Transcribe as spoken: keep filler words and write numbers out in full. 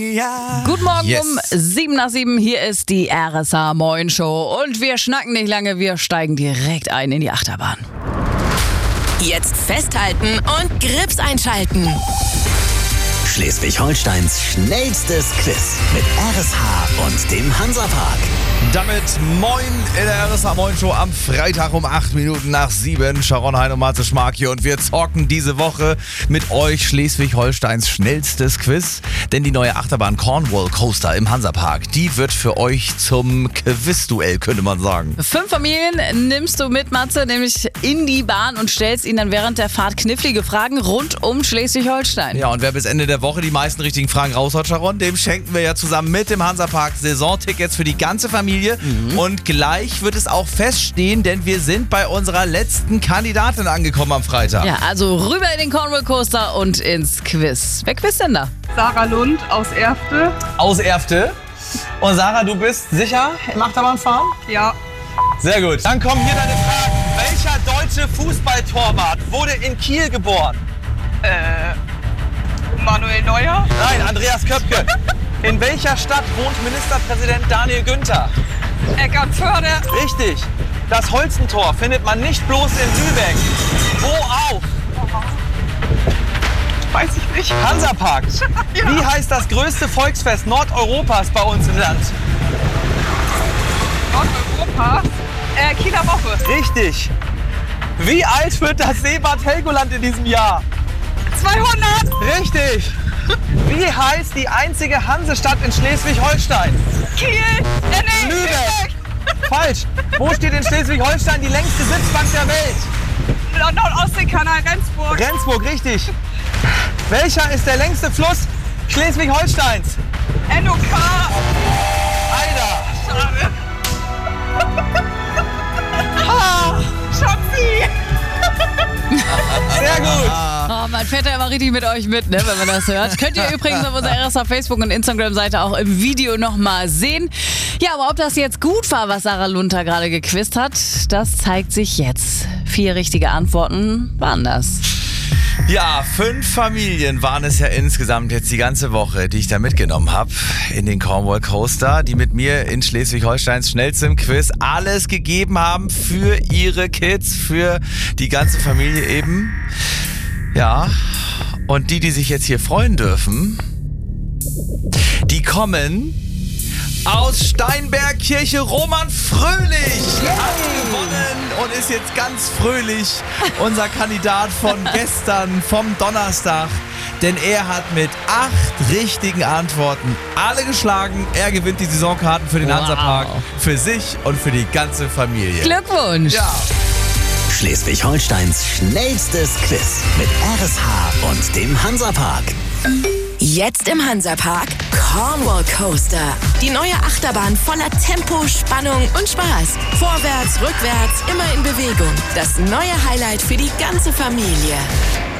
Ja. Guten Morgen Yes. um sieben nach sieben. Hier ist die R S H Moin Show. Und wir schnacken nicht lange, wir steigen direkt ein in die Achterbahn. Jetzt festhalten und Grips einschalten. Schleswig-Holsteins schnellstes Quiz mit R S H und dem Hansapark. Damit moin in der R S H Moin Show am Freitag um acht Minuten nach sieben. Sharon Hein und Matze Schmark hier und wir zocken diese Woche mit euch Schleswig-Holsteins schnellstes Quiz. Denn die neue Achterbahn Cornwall Coaster im Hansapark, die wird für euch zum Quizduell, könnte man sagen. Fünf Familien nimmst du mit, Matze, nämlich in die Bahn und stellst ihnen dann während der Fahrt knifflige Fragen rund um Schleswig-Holstein. Ja, und wer bis Ende der Woche die meisten richtigen Fragen raushaut, Sharon, dem schenken wir ja zusammen mit dem Hansapark Saisontickets für die ganze Familie. Mhm. Und gleich wird es auch feststehen, denn wir sind bei unserer letzten Kandidatin angekommen am Freitag. Ja, also rüber in den Cornwall Coaster und ins Quiz. Wer quizt denn da? Sarah Lund aus Erfte. Aus Erfte. Und Sarah, du bist sicher im Achterbahnfahren? Ja. Sehr gut. Dann kommen hier deine Fragen. Welcher deutsche Fußballtorwart wurde in Kiel geboren? Äh, Manuel Neuer. Nein, Andreas Köpke. In welcher Stadt wohnt Ministerpräsident Daniel Günther? Eckernförde. Richtig. Das Holstentor findet man nicht bloß in Lübeck. Wo auf? Weiß ich nicht. Hansapark. Ja. Wie heißt das größte Volksfest Nordeuropas bei uns im Land? Nordeuropa. Äh, Kieler Woche. Richtig. Wie alt wird das Seebad Helgoland in diesem Jahr? zweihundert. Richtig. Wie heißt die einzige Hansestadt in Schleswig-Holstein? Kiel. Äh, nee, Lübeck. Falsch. Wo steht in Schleswig-Holstein die längste Sitzbank der Welt? Nordostseekanal, Rendsburg. Rendsburg, richtig. Welcher ist der längste Fluss Schleswig-Holsteins? N O K. Eider. Schade. Ah, Schatzi. Sehr gut. Oh, man fährt ja immer richtig mit euch mit, ne, wenn man das hört. Könnt ihr übrigens auf unserer R S H Facebook- und Instagram-Seite auch im Video nochmal sehen. Ja, aber ob das jetzt gut war, was Sarah Lunter gerade gequizt hat, das zeigt sich jetzt. Vier richtige Antworten waren das. Ja, fünf Familien waren es ja insgesamt jetzt die ganze Woche, die ich da mitgenommen habe in den Cornwall Coaster, die mit mir in Schleswig-Holsteins schnellstem Quiz alles gegeben haben für ihre Kids, für die ganze Familie eben. Ja, und die, die sich jetzt hier freuen dürfen, die kommen aus Steinberg, Kirche Roman Fröhlich. Hat gewonnen und ist jetzt ganz fröhlich unser Kandidat von gestern, vom Donnerstag. Denn er hat mit acht richtigen Antworten alle geschlagen. Er gewinnt die Saisonkarten für den Wow. Hansapark, für sich und für die ganze Familie. Glückwunsch! Ja. Schleswig-Holsteins schnellstes Quiz mit R S H und dem Hansapark. Jetzt im Hansapark Cornwall Coaster. Die neue Achterbahn voller Tempo, Spannung und Spaß. Vorwärts, rückwärts, immer in Bewegung. Das neue Highlight für die ganze Familie.